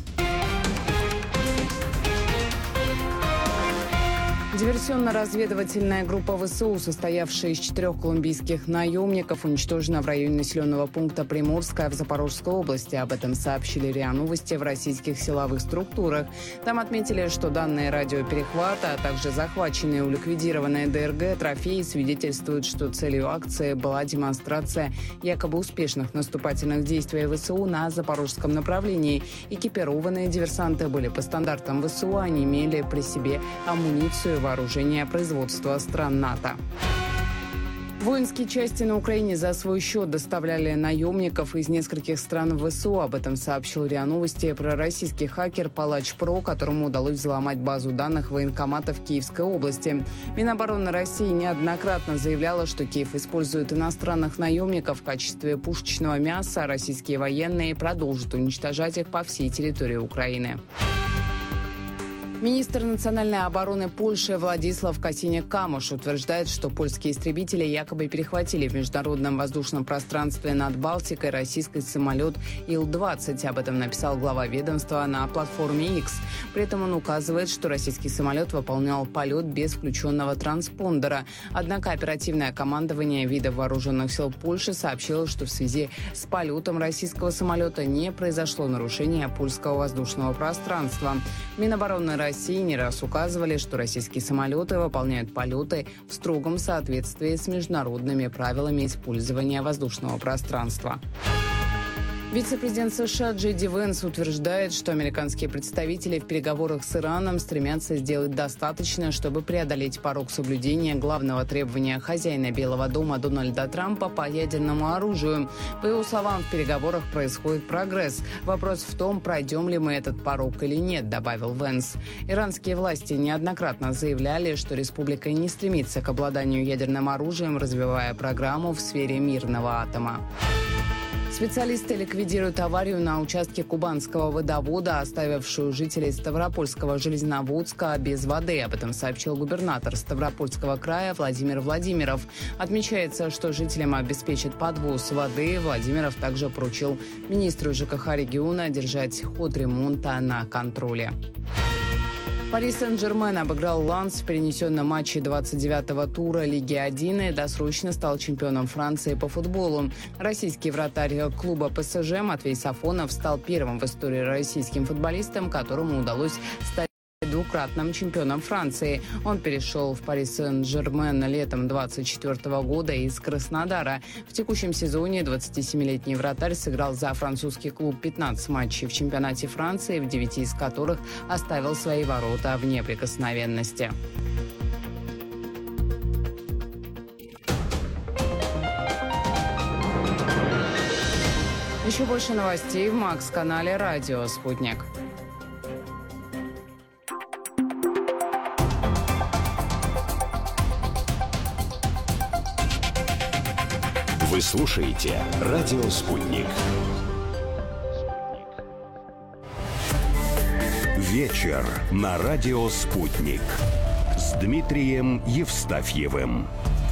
Диверсионно-разведывательная группа ВСУ, состоявшая из четырех колумбийских наемников, уничтожена в районе населенного пункта Приморская в Запорожской области. Об этом сообщили РИА Новости в российских силовых структурах. Там отметили, что данные радиоперехвата, а также захваченные у ликвидированной ДРГ трофеи свидетельствуют, что целью акции была демонстрация якобы успешных наступательных действий ВСУ на запорожском направлении. Экипированные диверсанты были по стандартам ВСУ, они имели при себе амуницию и вооружения производства стран НАТО. Воинские части на Украине за свой счет доставляли наемников из нескольких стран в ВСУ. Об этом сообщил РИА Новости пророссийский хакер Палач Про, которому удалось взломать базу данных военкоматов Киевской области. Минобороны России неоднократно заявляла, что Киев использует иностранных наемников в качестве пушечного мяса, а российские военные продолжат уничтожать их по всей территории Украины. Министр национальной обороны Польши Владислав Косiniak-Камыш утверждает, что польские истребители якобы перехватили в международном воздушном пространстве над Балтикой российский самолет Ил двадцать. Об этом написал глава ведомства на платформе X. При этом он указывает, что российский самолет выполнял полет без включенного транспондера. Однако оперативное командование видов вооруженных сил Польши сообщило, что в связи с полетом российского самолета не произошло нарушения польского воздушного пространства. Минобороны России России не раз указывали, что российские самолеты выполняют полеты в строгом соответствии с международными правилами использования воздушного пространства. Вице-президент США Джей Ди Венс утверждает, что американские представители в переговорах с Ираном стремятся сделать достаточно, чтобы преодолеть порог соблюдения главного требования хозяина Белого дома Дональда Трампа по ядерному оружию. По его словам, в переговорах происходит прогресс. Вопрос в том, пройдем ли мы этот порог или нет, добавил Венс. Иранские власти неоднократно заявляли, что республика не стремится к обладанию ядерным оружием, развивая программу в сфере мирного атома. Специалисты ликвидируют аварию на участке Кубанского водовода, оставившую жителей Ставропольского Железноводска без воды. Об этом сообщил губернатор Ставропольского края Владимир Владимиров. Отмечается, что жителям обеспечат подвоз воды. Владимиров также поручил министру ЖКХ региона держать ход ремонта на контроле. Пари Сен-Жермен обыграл Ланс в перенесенном матче двадцать девятого тура Лиги один и досрочно стал чемпионом Франции по футболу. Российский вратарь клуба ПСЖ Матвей Сафонов стал первым в истории российским футболистом, которому удалось стать двукратным чемпионом Франции. Он перешел в Пари Сен-Жермен летом двадцать четвёртого года из Краснодара. В текущем сезоне двадцатисемилетний вратарь сыграл за французский клуб пятнадцать матчей в чемпионате Франции, в девяти из которых оставил свои ворота в неприкосновенности. Еще больше новостей в Макс-канале «Радио Спутник». Вы слушаете «Радио Спутник». Вечер на радио «Спутник» с Дмитрием Евстафьевым.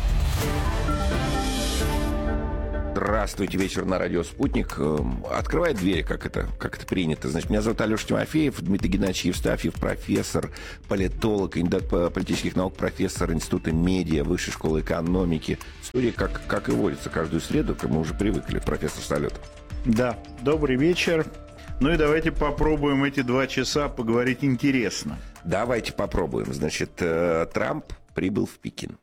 Здравствуйте, вечер на радио «Спутник». Открывает двери, как это, как это принято. Значит, меня зовут Алеша Тимофеев, Дмитрий Геннадьевич Евстафьев, профессор, политолог, кандидат политических наук, профессор Института медиа, Высшей школы экономики. В студии, как, как и водится, каждую среду, как мы уже привыкли, профессор Салютов. Да, добрый вечер. Ну и давайте попробуем эти два часа поговорить интересно. Давайте попробуем. Значит, Трамп прибыл в Пекин.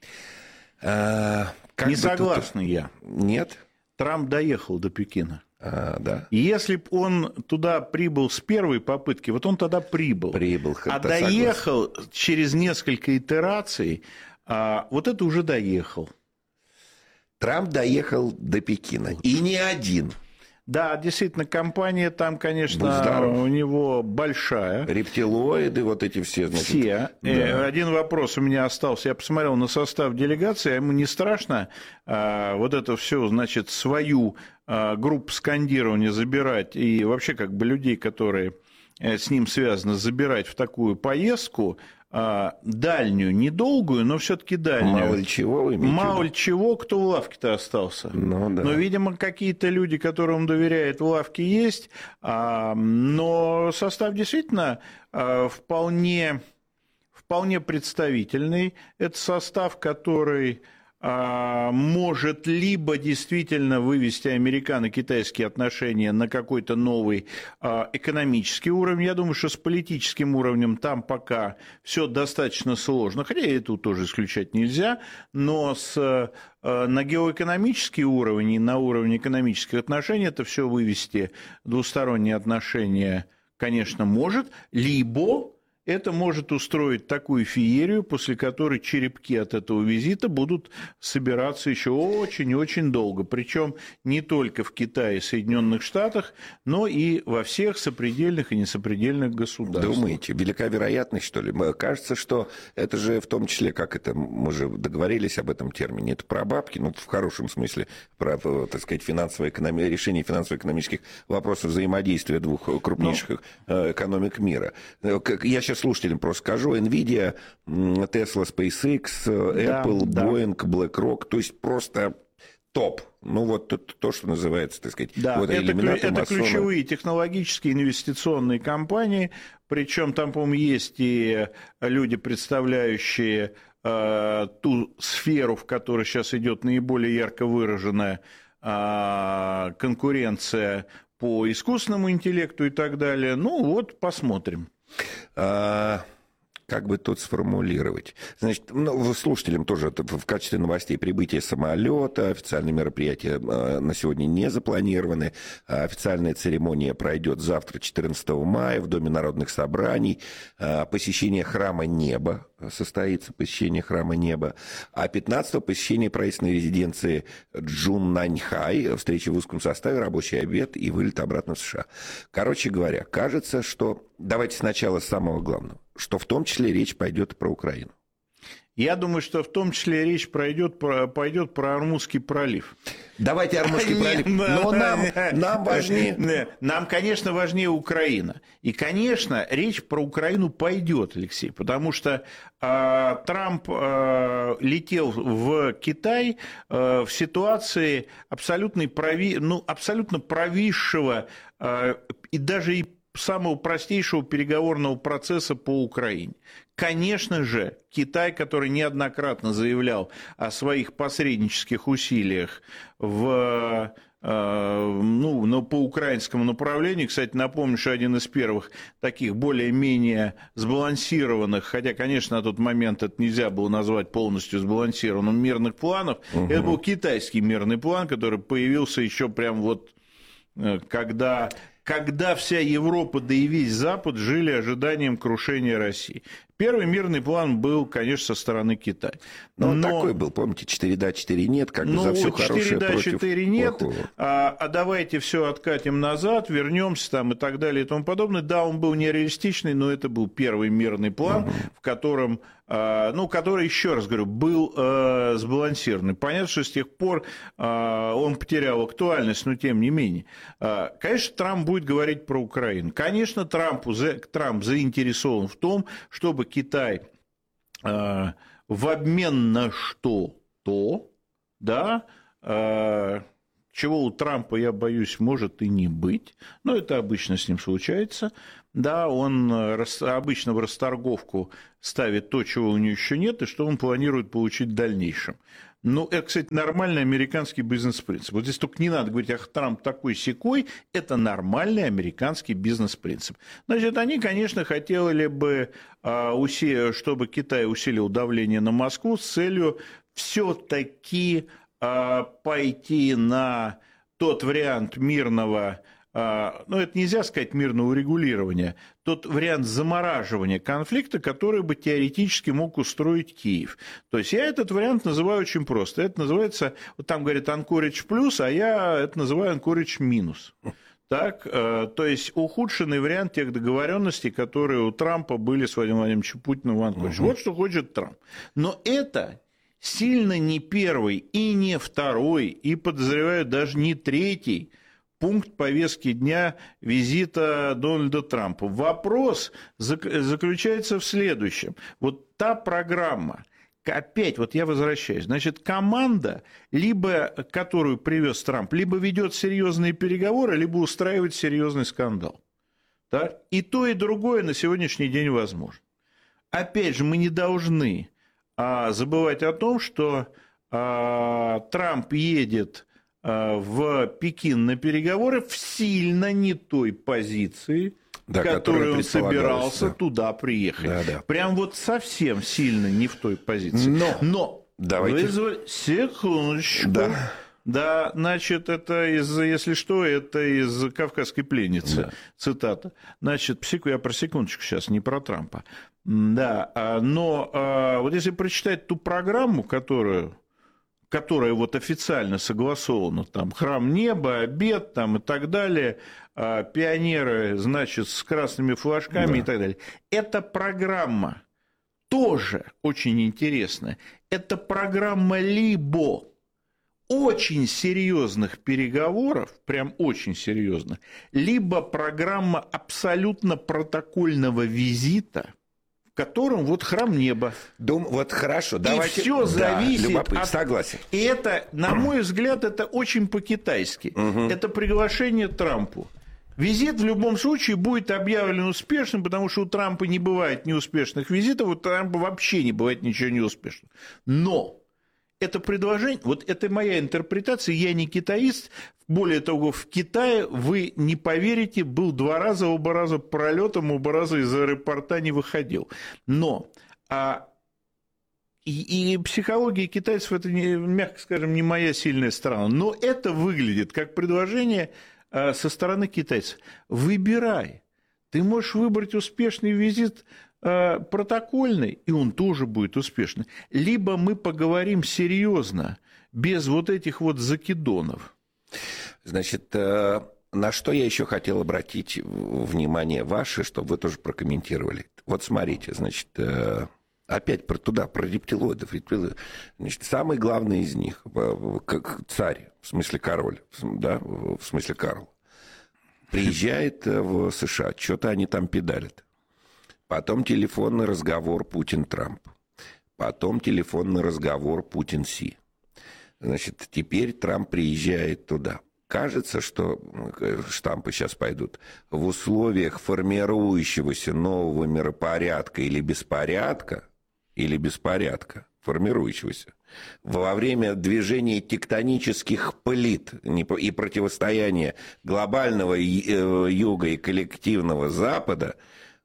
Как не согласен тут... я. Нет? Трамп доехал до Пекина. А, да. Если бы он туда прибыл с первой попытки, вот он тогда прибыл. Прибыл. А доехал согласен. Через несколько итераций, а, вот это уже доехал. Трамп доехал до Пекина. И не один. Да, действительно, компания там, конечно, у него большая. Рептилоиды, вот эти все. Значит, все. Да. Один вопрос у меня остался. Я посмотрел на состав делегации, а ему не страшно а, вот это все, значит, свою а, группу скандирования забирать и вообще как бы людей, которые с ним связаны, забирать в такую поездку, а, дальнюю, недолгую, но все-таки дальнюю. Мало ли чего вы имеете? Мало ли чего, кто в лавке-то остался. Ну, да. Но, видимо, какие-то люди, которым доверяет, в лавке есть, а, но состав действительно а, вполне, вполне представительный. Это состав, который а, может либо действительно вывести американо-китайские отношения на какой-то новый а, экономический уровень. Я думаю, что с политическим уровнем там пока все достаточно сложно, хотя и это тоже исключать нельзя, но с, а, на геоэкономический уровень и на уровень экономических отношений это все вывести, двусторонние отношения, конечно, может, либо... Это может устроить такую феерию, после которой черепки от этого визита будут собираться еще очень-очень долго. Причем не только в Китае и Соединенных Штатах, но и во всех сопредельных и несопредельных государствах. Думаете, велика вероятность, что ли? Кажется, что это же в том числе, как это, мы же договорились об этом термине, это про бабки, ну, в хорошем смысле, про, так сказать, финансово решение финансово-экономических вопросов взаимодействия двух крупнейших ну, экономик мира. Я сейчас слушателям просто скажу, NVIDIA, Tesla, SpaceX, Apple, да, Boeing, да. BlackRock, то есть просто топ. Ну, вот то, то что называется, так сказать, да, вот это, это ключевые технологические инвестиционные компании, причем там, по-моему, есть и люди, представляющие э, ту сферу, в которой сейчас идет наиболее ярко выраженная э, конкуренция по искусственному интеллекту и так далее. Ну, вот посмотрим. А, как бы тут сформулировать? Значит, ну, слушателям тоже в качестве новостей: прибытие самолета, официальные мероприятия на сегодня не запланированы. Официальная церемония пройдет завтра, четырнадцатого мая, в Доме народных собраний. Посещение храма Неба состоится, посещение храма Неба. А пятнадцатого посещение правительственной резиденции Джуннаньхай, встреча в узком составе, рабочий обед и вылет обратно в США. Короче говоря, кажется, что... Давайте сначала с самого главного, что в том числе речь пойдет про Украину. Я думаю, что в том числе речь пройдет, пойдет про Ормузский пролив. Давайте Ормузский пролив. Но нам, нам важнее... Нам, конечно, важнее Украина. И, конечно, речь про Украину пойдет, Алексей, потому что э, Трамп э, летел в Китай э, в ситуации абсолютно, прови... ну, абсолютно провисшего э, и даже и самого простейшего переговорного процесса по Украине. Конечно же, Китай, который неоднократно заявлял о своих посреднических усилиях в, э, ну, ну, по украинскому направлению, кстати, напомню, что один из первых таких более-менее сбалансированных, хотя, конечно, на тот момент это нельзя было назвать полностью сбалансированным, мирных планов, угу. Это был китайский мирный план, который появился еще прям вот когда... когда вся Европа, да и весь Запад жили ожиданием крушения России. Первый мирный план был, конечно, со стороны Китая. Но, Но... он такой был, помните, четыре да, четыре нет, как бы ну, за все вот хорошее да, против четыре нет, а, а давайте все откатим назад, вернемся там и так далее и тому подобное. Да, он был нереалистичный, но это был первый мирный план, угу. в котором, а, ну, который, еще раз говорю, был а, сбалансированный. Понятно, что с тех пор а, он потерял актуальность, но тем не менее. А, конечно, Трамп будет говорить про Украину. Конечно, Трампу, Трамп заинтересован в том, чтобы Китай а, в обмен на что-то, да, э, чего у Трампа, я боюсь, может и не быть, но это обычно с ним случается, да, он обычно в расторговку ставит то, чего у него еще нет, и что он планирует получить в дальнейшем. Ну, это, кстати, нормальный американский бизнес-принцип. Вот здесь только не надо говорить, ах, Трамп такой-сякой, это нормальный американский бизнес-принцип. Значит, они, конечно, хотели бы, чтобы Китай усилил давление на Москву с целью все-таки пойти на тот вариант мирного, ну, это нельзя сказать мирного урегулирования, тот вариант замораживания конфликта, который бы теоретически мог устроить Киев. То есть я этот вариант называю очень просто. Это называется, вот там говорят Анкоридж плюс, а я это называю Анкоридж минус. Так, то есть ухудшенный вариант тех договоренностей, которые у Трампа были с Владимиром Владимировичем Путиным в Анкоридже. Угу. Вот что хочет Трамп. Но это сильно не первый и не второй, и, подозреваю, даже не третий пункт повестки дня визита Дональда Трампа. Вопрос заключается в следующем. Вот та программа, опять вот я возвращаюсь, значит, команда, либо которую привез Трамп, либо ведет серьезные переговоры, либо устраивает серьезный скандал. Так? И то, и другое на сегодняшний день возможно. Опять же, мы не должны а, забывать о том, что а, Трамп едет в Пекин на переговоры в сильно не той позиции, да, которой он собирался да. туда приехать. Да, да. Прям вот совсем сильно не в той позиции. Но, Но давайте... вызвали... Секундочку. Да. Да, значит, это из, если что, это из «Кавказской пленницы», да. Цитата. Значит, я про секундочку сейчас, не про Трампа. Да, но вот если прочитать ту программу, которую... которая вот официально согласована, там, храм неба, обед, там, и так далее, пионеры, значит, с красными флажками, да. И так далее. Эта программа тоже очень интересная. Это программа либо очень серьезных переговоров, прям очень серьезных, либо программа абсолютно протокольного визита, в котором вот храм неба. Дум, вот хорошо, давайте. И все зависит да, от... Согласен. И это, на мой взгляд, это очень по-китайски. Угу. Это приглашение Трампу. Визит в любом случае будет объявлен успешным, потому что у Трампа не бывает неуспешных визитов, у Трампа вообще не бывает ничего неуспешного. Но это предложение, вот это моя интерпретация, я не китаист, более того, в Китае, вы не поверите, был два раза, оба раза пролетом, оба раза из аэропорта не выходил. Но а, и, и психология китайцев, это, не, мягко скажем, не моя сильная сторона, но это выглядит как предложение а, со стороны китайцев. Выбирай, ты можешь выбрать успешный визит протокольный, и он тоже будет успешный. Либо мы поговорим серьезно, без вот этих вот закидонов. Значит, на что я еще хотел обратить внимание ваше, чтобы вы тоже прокомментировали. Вот смотрите, значит, опять про туда, про рептилоидов. Значит, самый главный из них, как царь, в смысле король, да, в смысле Карл, приезжает в США, что-то они там педалят. Потом телефонный разговор Путин-Трамп. Потом телефонный разговор Путин-Си. Значит, теперь Трамп приезжает туда. Кажется, что штампы сейчас пойдут. В условиях формирующегося нового миропорядка или беспорядка, или беспорядка, формирующегося, во время движения тектонических плит и противостояния глобального юга и коллективного Запада,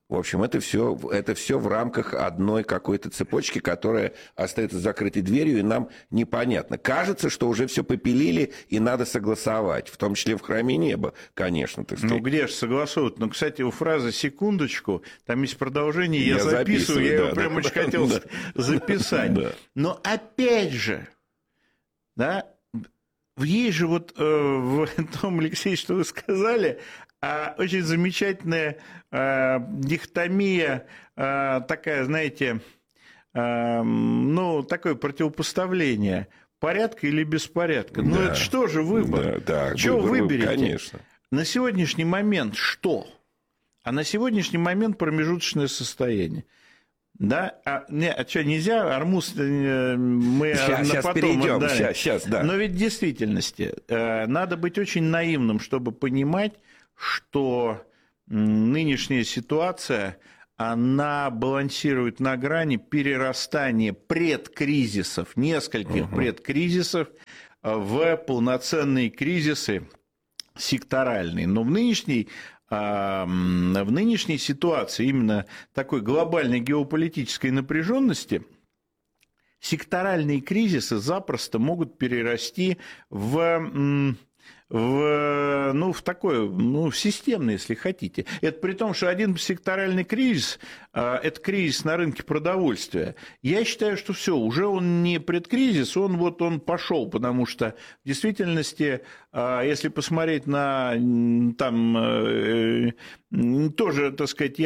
В общем, это все, это все в рамках одной какой-то цепочки, которая остается закрытой дверью, и нам непонятно. Кажется, что уже все попилили, и надо согласовать, в том числе в храме неба, конечно. Так сказать. Ну, где же согласовывать? Ну, кстати, у фразы «секундочку», там есть продолжение, я, я записываю, записываю, я да, его прям да, очень да, хотел да, записать. Да. Но опять же, да, есть же вот э, в том, Алексей, что вы сказали, э, очень замечательная э, дихотомия, э, такая, знаете, э, ну, такое противопоставление порядка или беспорядка. Да. Ну, это что же выбор? Да, да, что выбор, выберете? Конечно. На сегодняшний момент что? А на сегодняшний момент промежуточное состояние. Да, а, не, а что, нельзя, Армуз мы сейчас, сейчас потом перейдем, отдали. Сейчас, сейчас, да. Но ведь в действительности э, надо быть очень наивным, чтобы понимать, что нынешняя ситуация, она балансирует на грани перерастания предкризисов, нескольких угу. предкризисов в полноценные кризисы секторальные. Но в нынешней в нынешней ситуации именно такой глобальной геополитической напряженности секторальные кризисы запросто могут перерасти в, в, ну, в такое, ну, в системное, если хотите. Это при том, что один секторальный кризис – это кризис на рынке продовольствия. Я считаю, что все, уже он не предкризис, он вот он пошел, потому что в действительности, если посмотреть на там тоже, так сказать,